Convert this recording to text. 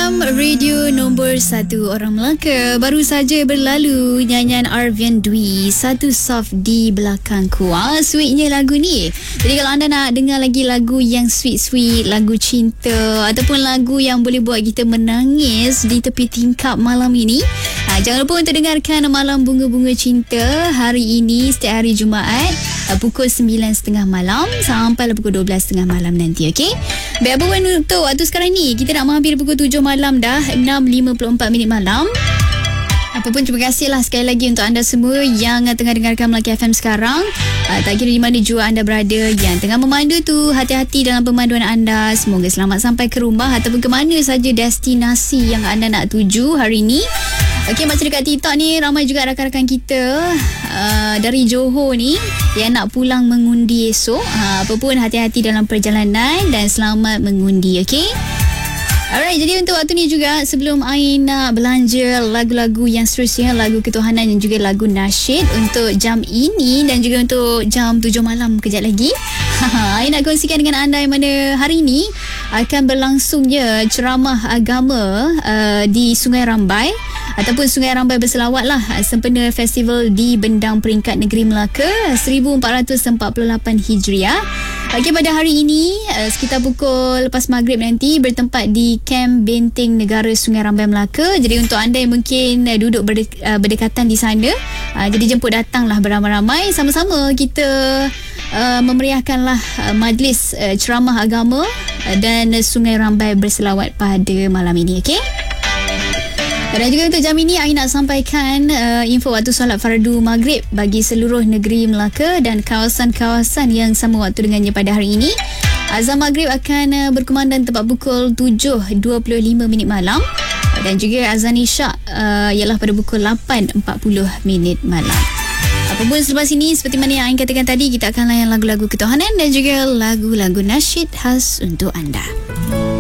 FM, radio nombor 1 orang Melaka. Baru saja berlalu nyanyian Arvian Dwi, Satu Soft di Belakangku. Sweetnya lagu ni. Jadi kalau anda nak dengar lagi lagu yang sweet-sweet, lagu cinta ataupun lagu yang boleh buat kita menangis di tepi tingkap malam ini, jangan lupa untuk dengarkan Malam Bunga-Bunga Cinta hari ini setiap hari Jumaat pukul 9.30 malam sampai pukul 12.30 malam nanti, okey? Baik, apa pun untuk waktu sekarang ni, kita nak menghampiri pukul 7 malam dah, 6.54 minit malam. Apapun, terima kasih lah sekali lagi untuk anda semua yang tengah dengarkan Melaka FM sekarang. Tak kira di mana jua anda berada, yang tengah memandu tu, hati-hati dalam pemanduan anda. Semoga selamat sampai ke rumah ataupun ke mana saja destinasi yang anda nak tuju hari ini. Okey, masa dekat TikTok ni ramai juga rakan-rakan kita dari Johor ni yang nak pulang mengundi esok. Apa pun, hati-hati dalam perjalanan dan selamat mengundi, okey? Alright, jadi untuk waktu ni juga sebelum Ain nak belanja lagu-lagu yang seterusnya, lagu ketuhanan dan juga lagu nasyid untuk jam ini dan juga untuk jam 7 malam kejap lagi. Ain nak kongsikan dengan anda yang mana hari ini akan berlangsungnya ceramah agama di Sungai Rambai ataupun Sungai Rambai Berselawat lah, sempena festival di Bendang Peringkat Negeri Melaka 1448 Hijriah. Okey, pada hari ini sekitar pukul lepas maghrib nanti bertempat di Kem Benteng Negara Sungai Rambai Melaka. Jadi untuk anda yang mungkin duduk berdekatan di sana, jadi jemput datanglah beramai-ramai, sama-sama kita memeriahkanlah majlis ceramah agama dan Sungai Rambai Berselawat pada malam ini, okey? Dan juga untuk jam ini, Ain nak sampaikan info waktu solat fardu maghrib bagi seluruh negeri Melaka dan kawasan-kawasan yang sama waktu dengannya pada hari ini. Azan maghrib akan berkumandang tepat pukul 7.25 minit malam dan juga azan isyak ialah pada pukul 8.40 minit malam. Apapun selepas ini, seperti mana yang Ain katakan tadi, kita akan layan lagu-lagu ketuhanan dan juga lagu-lagu nasyid khas untuk anda.